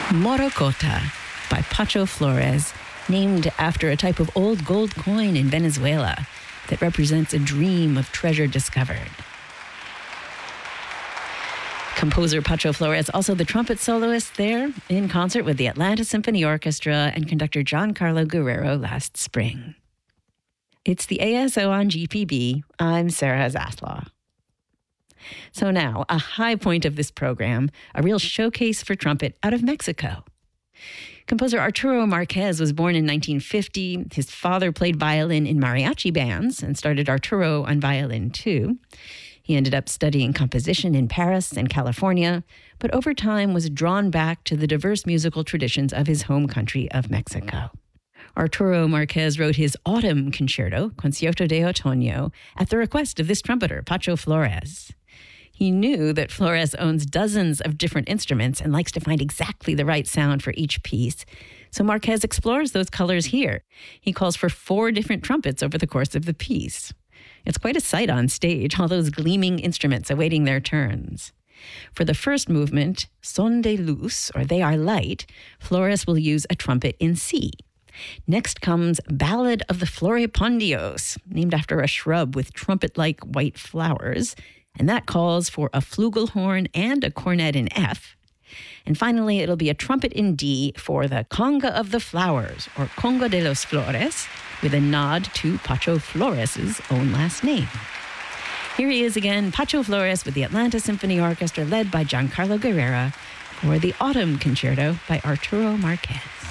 Morocota by Pacho Flores, named after a type of old gold coin in Venezuela that represents a dream of treasure discovered. Composer Pacho Flores, also the trumpet soloist there, in concert with the Atlanta Symphony Orchestra and conductor Giancarlo Guerrero last spring. It's the ASO on GPB. I'm Sarah Zaslow. So now, a high point of this program, a real showcase for trumpet out of Mexico. Composer Arturo Marquez was born in 1950. His father played violin in mariachi bands and started Arturo on violin too. He ended up studying composition in Paris and California, but over time was drawn back to the diverse musical traditions of his home country of Mexico. Arturo Marquez wrote his Autumn Concerto, Concierto de Otoño, at the request of this trumpeter, Pacho Flores. He knew that Flores owns dozens of different instruments and likes to find exactly the right sound for each piece. So Marquez explores those colors here. He calls for 4 different trumpets over the course of the piece. It's quite a sight on stage, all those gleaming instruments awaiting their turns. For the first movement, Son de Luz, or They Are Light, Flores will use a trumpet in C. Next comes Ballad of the Floripondios, named after a shrub with trumpet-like white flowers, and that calls for a flugelhorn and a cornet in F. And finally, it'll be a trumpet in D for the Conga of the Flowers, or Conga de los Flores, with a nod to Pacho Flores' own last name. Here he is again, Pacho Flores with the Atlanta Symphony Orchestra led by Giancarlo Guerrero for the Autumn Concerto by Arturo Marquez.